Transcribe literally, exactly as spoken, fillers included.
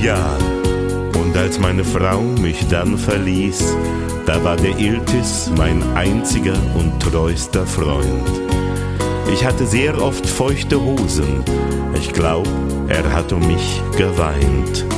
Jahr. Und als meine Frau mich dann verließ, da war der Iltis mein einziger und treuster Freund. Ich hatte sehr oft feuchte Hosen, ich glaub, er hat um mich geweint.